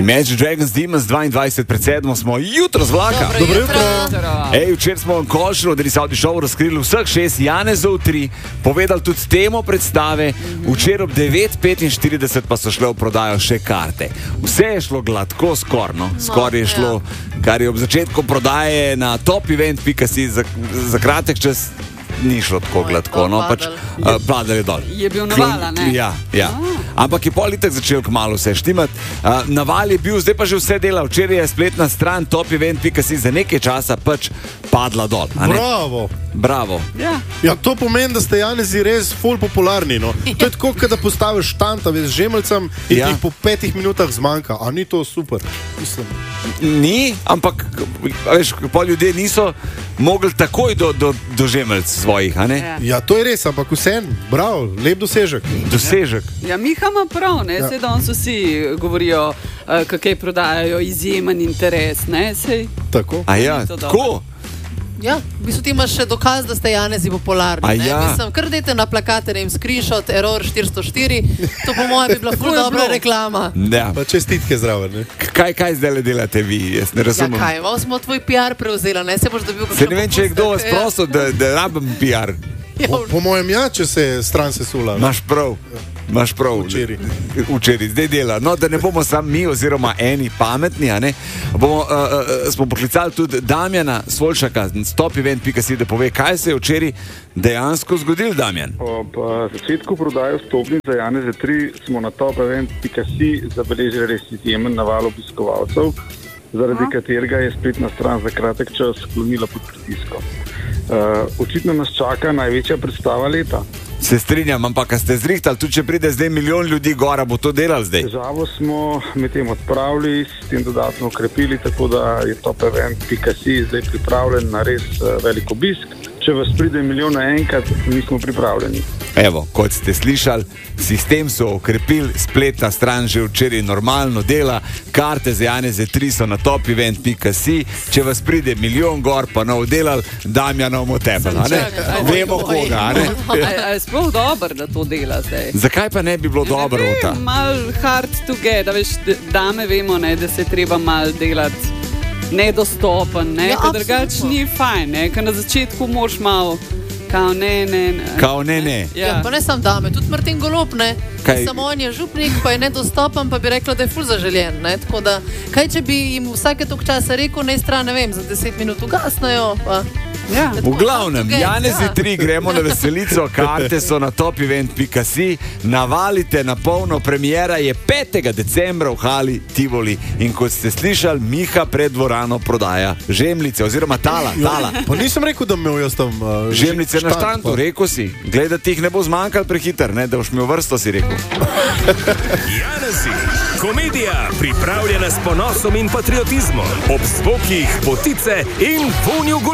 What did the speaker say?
Imagine Dragons Demons 22:07 smo jutro z vlaka. Dobro jutro. Včeraj smo vam končno, da nisem šel, razkrili vseh 6 Janezov 3, povedali tudi temo predstave. Včeraj ob 9:45 pa so šle v prodajo še karte. Vse je šlo gladko, skoraj je šlo, kar je ob začetku prodaje na topevent.si za kratek čas ni šlo tako gladko, padal je dol. Je bil naval, ne? Ja. Ampak je pol itak začel kmalu vse štimati. Naval je bil, zdaj pa že vse dela. Včeraj je spletna stran topevent.si za nekaj časa pač padla dol. Bravo. Ja, to pomeni, da ste Janezi res ful popularni. No. To je tako, da postaviš štanta z žemeljcem in jih po 5 minutah zmanjka. A ni to super? Mislim. Ni, ampak veš, pol ljudje niso mogli takoj do žemeljc svojih, a ne? Ja, to je res, ampak vsem, bravo, lep dosežek. Ja, Miha ima prav, ne? Sej danes vsi govorijo, kakaj prodajajo izjemen interes, ne? Sej. Tako. A ja, tako? Ja, v bistvu ti imaš še dokaz, da ste Janezi popularni. Mislim, kar dajte na plakate, ne, screenshot, error 404, to po mojem bi bila ful dobra reklama. Ja. Pa čestitke zraven, ne? Kaj zdaj delate vi? Jaz ne razumem. Ja, kaj, smo tvoj PR prevzela, ne? Se boš dobil kakšno Se ne vem, če je kdo vas prosil, da rabim PR. Po mojem če se stran sesula. Imaš prav. Včeraj, zdaj dela. No, da ne bomo samo mi oziroma eni pametni, a ne? Smo poklicali tudi Damjana Svolšaka z topevent.si, da pove, kaj se je včeraj dejansko zgodil, Damjan. Po začetku prodaje vstopnic za Janeze 3 smo na topevent.si zabeležili res izjemen naval obiskovalcev, zaradi katerega je spletna stran za kratek čas sklonila pod pritiskom. Očitno nas čaka največja predstava leta. Se strinjam, ampak ste zrihtali, tudi če pride zdaj milijon ljudi gora, bo to delal zdaj? Težavo smo med tem odpravili, s tem dodatno ukrepili, tako da je topevent.si zdaj pripravljen na res velik obisk. Če vas pride milijon naenkrat, nismo pripravljeni. Evo, kot ste slišali, sistem so okrepili, spletna stran že včeraj normalno dela, karte za Janeze 3 so na topevent.si, če vas pride milijon gor, pa nov delal, Damjana omotepel, a ne? Vemo koga, a ne? A je sploh dobro, da to dela zdaj? Zakaj pa ne bi bilo dobro? Mal hard to get, da veš, dame vemo, ne, da se treba mal delati nedostopen, ne, ker drugač ni fajn, ne, ker na začetku moraš malo kao ne. Ja, pa ne sam dame, tudi Martin Golob, ne, samo on je župnik, pa je nedostopen, pa bi rekla, da je ful zaželjen, ne, tako da, kaj če bi jim vsake toliko časa rekel, ne stran, ne vem, za 10 minut ugasnajo, pa... Ja. V glavnem, Janezi 3 gremo na veselico, karte so na topevent.si, navalite na polno, premiera je 5. decembra v hali Tivoli in kot ste slišali, Miha pred dvorano prodaja žemljice oziroma tala. Pa nisem rekel, da imel jaz tam žemljice na štantu, rekel si. Gledati jih ne bo zmanjkal prehiter, ne, da boš imel vrsto, si rekel. Janezi, komedija pripravljena s ponosom in patriotizmom, ob zvokih potice in vonju